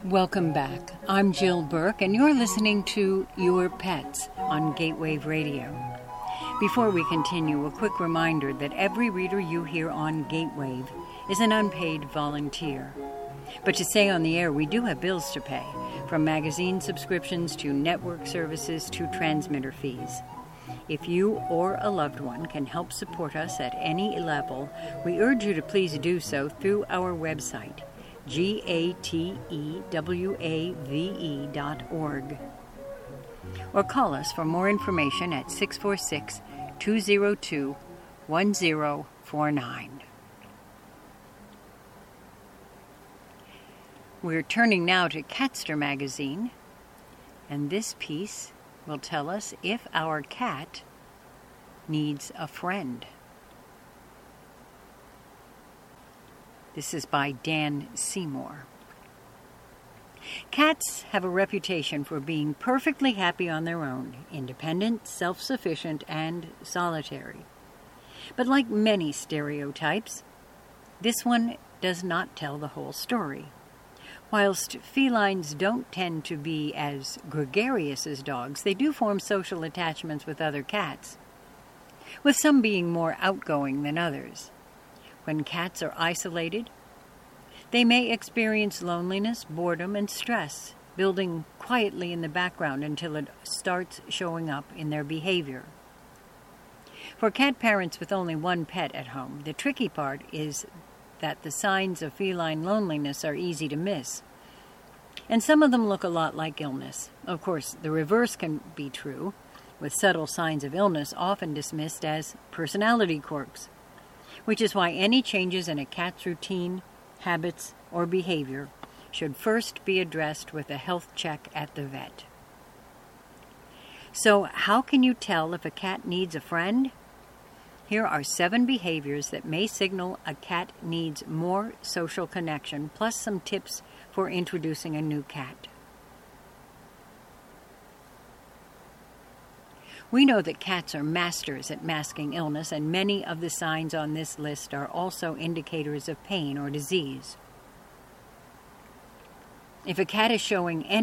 Welcome back. I'm Jill Burke, and you're listening to Your Pets on Gatewave Radio. Before we continue, a quick reminder that every reader you hear on Gatewave is an unpaid volunteer. But to stay on the air, we do have bills to pay, from magazine subscriptions to network services to transmitter fees. If you or a loved one can help support us at any level, we urge you to please do so through our website, gatewave.org. Or call us for more information at 646-202-1049. We're turning now to Catster magazine, and this piece will tell us if our cat needs a friend. This is by Dan Seymour. Cats have a reputation for being perfectly happy on their own, independent, self-sufficient, and solitary. But like many stereotypes, this one does not tell the whole story. Whilst felines don't tend to be as gregarious as dogs, they do form social attachments with other cats, with some being more outgoing than others. When cats are isolated, they may experience loneliness, boredom, and stress, building quietly in the background until it starts showing up in their behavior. For cat parents with only one pet at home, the tricky part is that the signs of feline loneliness are easy to miss. And some of them look a lot like illness. Of course, the reverse can be true, with subtle signs of illness often dismissed as personality quirks, which is why any changes in a cat's routine, habits, or behavior should first be addressed with a health check at the vet. So, how can you tell if a cat needs a friend? Here are 7 behaviors that may signal a cat needs more social connection, plus some tips for introducing a new cat. We know that cats are masters at masking illness, and many of the signs on this list are also indicators of pain or disease. If a cat is showing any